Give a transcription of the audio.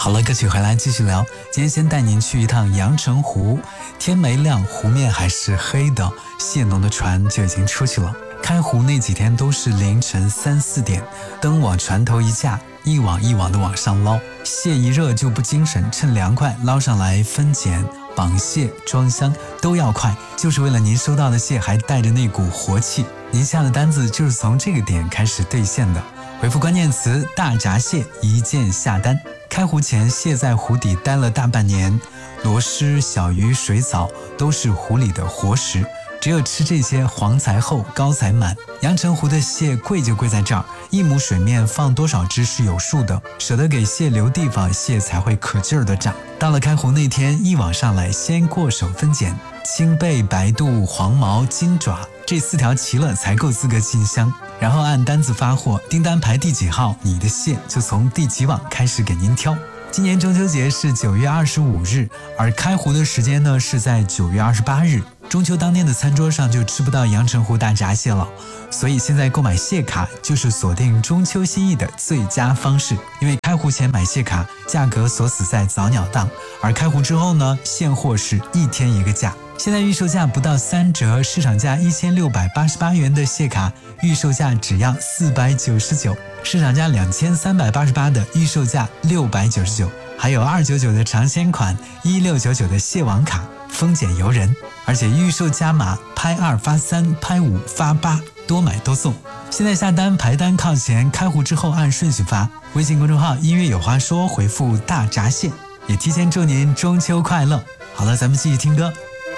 好了，歌曲回来继续聊。今天先带您去一趟阳澄湖，天没亮，湖面还是黑的，蟹农的船就已经出去了。开湖那几天都是凌晨3、4点，灯往船头一架，一网一网的往上捞，蟹一热就不精神，趁凉快捞上来分拣、绑蟹、装箱都要快，就是为了您收到的蟹还带着那股活气。您下的单子就是从这个点开始兑现的。回复关键词大闸蟹，一键下单。开湖前，蟹在湖底待了大半年，螺蛳、小鱼、水藻都是湖里的活食，只有吃这些，黄才厚，高才满。阳澄湖的蟹贵就贵在这儿，一亩水面放多少只是有数的，舍得给蟹留地方，蟹才会可劲儿的长。到了开湖那天，一网上来，先过手分拣，青背、白肚、黄毛、金爪这4条齐了才够资格进箱，然后按单子发货，订单排第几号，你的蟹就从第几网开始给您挑。今年中秋节是9月25日，而开湖的时间呢是在9月28日。中秋当天的餐桌上就吃不到阳澄湖大闸蟹了，所以现在购买蟹卡就是锁定中秋心意的最佳方式。因为开湖前买蟹卡，价格锁死在早鸟档，而开湖之后呢，现货是1天1个价。现在预售价不到3折，市场价1688元的蟹卡，预售价只要499，市场价2388的预售价699，还有299的尝鲜款，1699的蟹网卡，丰俭由人，而且预售加码，拍2发3，拍5发8，多买多送。现在下单排单靠前，开湖之后按顺序发。微信公众号音乐有话说，回复大闸蟹，也提前祝您中秋快乐。好了，咱们继续听歌。